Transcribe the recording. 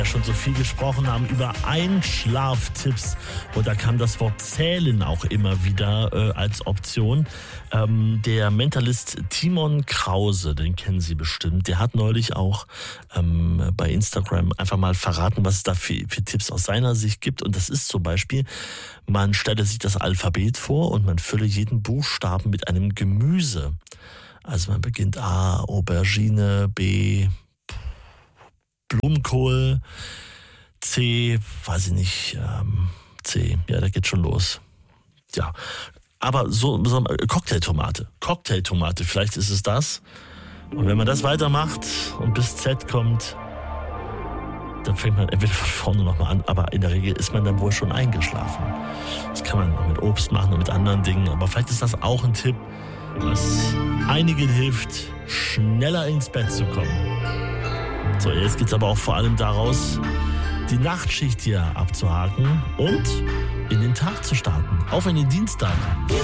schon so viel gesprochen haben über Einschlaftipps und da kam das Wort Zählen auch immer wieder als Option. Der Mentalist Timon Krause, den kennen Sie bestimmt, der hat neulich auch bei Instagram einfach mal verraten, was es da für Tipps aus seiner Sicht gibt, und das ist zum Beispiel, man stelle sich das Alphabet vor und man fülle jeden Buchstaben mit einem Gemüse. Also man beginnt A, Aubergine, B, Blumenkohl, C, weiß ich nicht, C, ja, da geht schon los. Ja, aber so Cocktailtomate, vielleicht ist es das. Und wenn man das weitermacht und bis Z kommt, dann fängt man entweder von vorne nochmal an, aber in der Regel ist man dann wohl schon eingeschlafen. Das kann man auch mit Obst machen und mit anderen Dingen, aber vielleicht ist das auch ein Tipp, was einigen hilft, schneller ins Bett zu kommen. So, jetzt geht's aber auch vor allem daraus, die Nachtschicht hier abzuhaken und in den Tag zu starten, auch in den Dienstag.